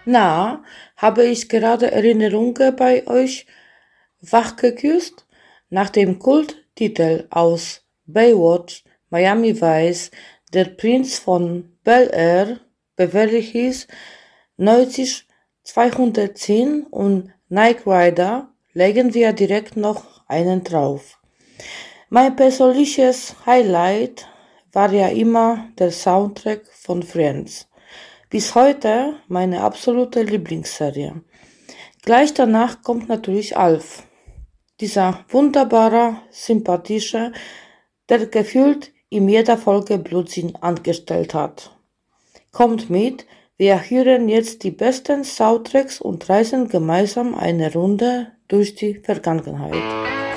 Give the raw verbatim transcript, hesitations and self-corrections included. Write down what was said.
Na, habe ich gerade Erinnerungen bei euch wachgeküsst? Nach dem Kulttitel aus Baywatch, Miami Vice, der Prinz von Bel-Air, Beverly Hills, neunzig zweihundertzehn und Knight Rider legen wir direkt noch einen drauf. Mein persönliches Highlight war ja immer der Soundtrack von Friends. Bis heute meine absolute Lieblingsserie. Gleich danach kommt natürlich Alf, dieser wunderbare, sympathische, der gefühlt in jeder Folge Blödsinn angestellt hat. Kommt mit, wir hören jetzt die besten Soundtracks und reisen gemeinsam eine Runde durch die Vergangenheit.